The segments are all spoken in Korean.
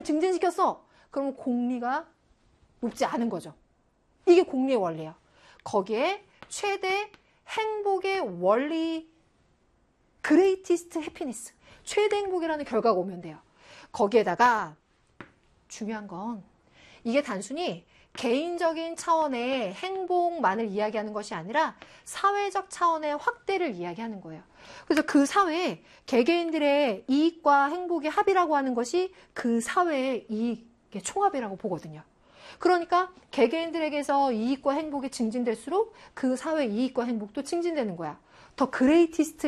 증진시켰어. 그러면 공리가 높지 않은 거죠. 이게 공리의 원리예요. 거기에 최대 행복의 원리, greatest happiness, 최대 행복이라는 결과가 오면 돼요. 거기에다가 중요한 건 이게 단순히 개인적인 차원의 행복만을 이야기하는 것이 아니라 사회적 차원의 확대를 이야기하는 거예요. 그래서 그 사회에 개개인들의 이익과 행복의 합이라고 하는 것이 그 사회의 이익의 총합이라고 보거든요. 그러니까 개개인들에게서 이익과 행복이 증진될수록 그 사회의 이익과 행복도 증진되는 거야. 더 그레이티스트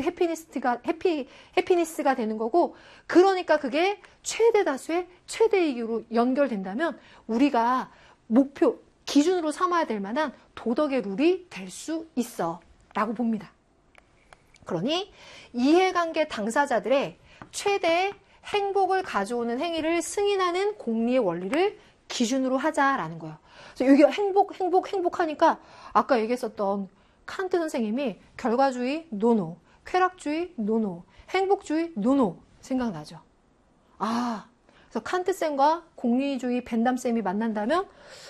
해피니스가 되는 거고, 그러니까 그게 최대 다수의 최대 이익으로 연결된다면 우리가 목표, 기준으로 삼아야 될 만한 도덕의 룰이 될 수 있어 라고 봅니다. 그러니 이해관계 당사자들의 최대 행복을 가져오는 행위를 승인하는 공리의 원리를 기준으로 하자라는 거예요. 그래서 여기 행복하니까 아까 얘기했었던 칸트 선생님이 결과주의 노노, 쾌락주의 노노, 행복주의 노노 생각나죠. 그래서 칸트쌤과 공리주의 벤담쌤이 만난다면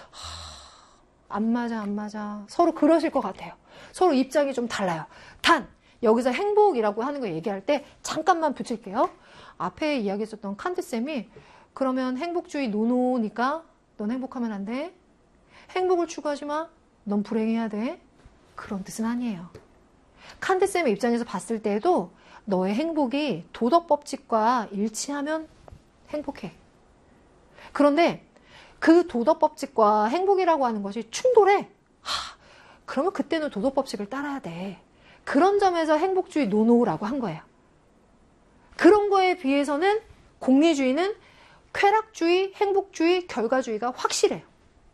안 맞아. 서로 그러실 것 같아요. 서로 입장이 좀 달라요. 단 여기서 행복이라고 하는 거 얘기할 때 잠깐만 붙일게요. 앞에 이야기했었던 칸트쌤이 그러면 행복주의 노노니까 넌 행복하면 안 돼. 행복을 추구하지 마. 넌 불행해야 돼. 그런 뜻은 아니에요. 칸트쌤의 입장에서 봤을 때에도 너의 행복이 도덕법칙과 일치하면 행복해. 그런데 그 도덕법칙과 행복이라고 하는 것이 충돌해. 그러면 그때는 도덕법칙을 따라야 돼. 그런 점에서 행복주의 노노라고 한 거예요. 그런 거에 비해서는 공리주의는 쾌락주의, 행복주의, 결과주의가 확실해요.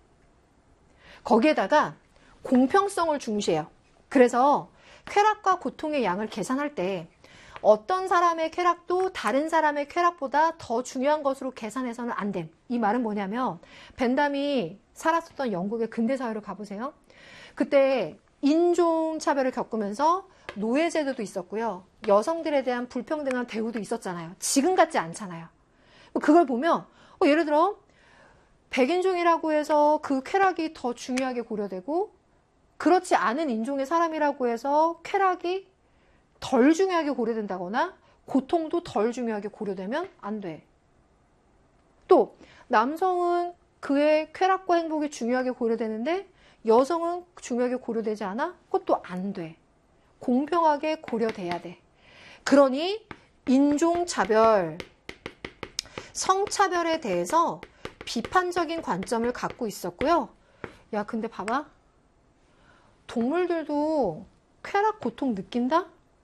거기에다가 공평성을 중시해요. 그래서 쾌락과 고통의 양을 계산할 때 어떤 사람의 쾌락도 다른 사람의 쾌락보다 더 중요한 것으로 계산해서는 안 됨. 이 말은 뭐냐면 벤담이 살았었던 영국의 근대사회를 가보세요. 그때 인종차별을 겪으면서 노예제도도 있었고요. 여성들에 대한 불평등한 대우도 있었잖아요. 지금 같지 않잖아요. 그걸 보면 예를 들어 백인종이라고 해서 그 쾌락이 더 중요하게 고려되고 그렇지 않은 인종의 사람이라고 해서 쾌락이 덜 중요하게 고려된다거나 고통도 덜 중요하게 고려되면 안 돼. 또 남성은 그의 쾌락과 행복이 중요하게 고려되는데 여성은 중요하게 고려되지 않아? 그것도 안 돼. 공평하게 고려돼야 돼. 그러니 인종차별, 성차별에 대해서 비판적인 관점을 갖고 있었고요. 야, 근데 봐봐. 동물들도 쾌락, 고통 느낀다?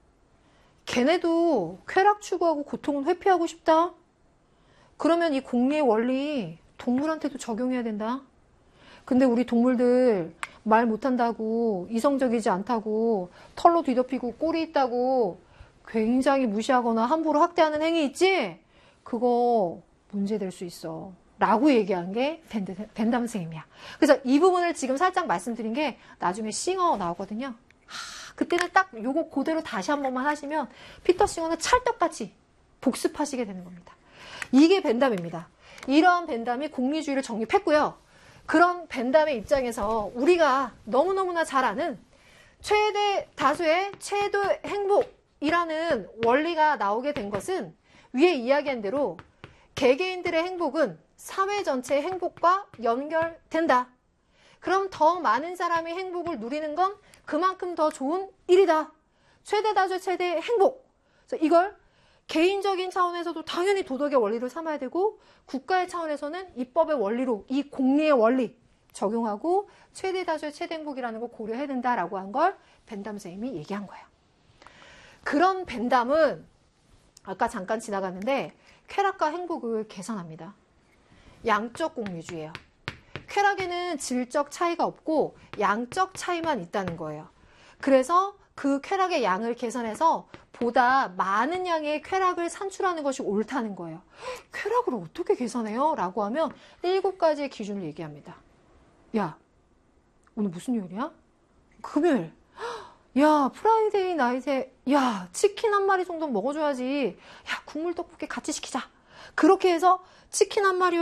걔네도 쾌락 추구하고 고통은 회피하고 싶다? 그러면 이 공리의 원리 동물한테도 적용해야 된다? 근데 우리 동물들 말 못한다고, 이성적이지 않다고, 털로 뒤덮이고 꼬리 있다고 굉장히 무시하거나 함부로 학대하는 행위 있지? 그거 문제될 수 있어. 라고 얘기한 게 벤담 선생님이야. 그래서 이 부분을 지금 살짝 말씀드린 게 나중에 싱어 나오거든요. 그때는 딱 요거 그대로 다시 한 번만 하시면 피터 싱어는 찰떡같이 복습하시게 되는 겁니다. 이게 벤담입니다. 이런 벤담이 공리주의를 정립했고요. 그런 벤담의 입장에서 우리가 너무너무나 잘 아는 최대 다수의 최대 행복이라는 원리가 나오게 된 것은 위에 이야기한 대로 개개인들의 행복은 사회 전체의 행복과 연결된다. 그럼 더 많은 사람이 행복을 누리는 건 그만큼 더 좋은 일이다. 최대 다수의 최대 행복. 그래서 이걸 개인적인 차원에서도 당연히 도덕의 원리로 삼아야 되고 국가의 차원에서는 입법의 원리로 이 공리의 원리 적용하고 최대 다수의 최대 행복이라는 걸 고려해야 된다라고 한 걸 벤담 선생님이 얘기한 거예요. 그런 벤담은 아까 잠깐 지나갔는데 쾌락과 행복을 계산합니다. 양적 공리주의예요. 쾌락에는 질적 차이가 없고 양적 차이만 있다는 거예요. 그래서 그 쾌락의 양을 계산해서 보다 많은 양의 쾌락을 산출하는 것이 옳다는 거예요. 쾌락을 어떻게 계산해요? 라고 하면 7가지의 기준을 얘기합니다. 야, 오늘 무슨 요일이야? 금요일. 야, 프라이데이 나이트에 야, 치킨 한 마리 정도 먹어줘야지. 야, 국물 떡볶이 같이 시키자. 그렇게 해서 치킨 한 마리와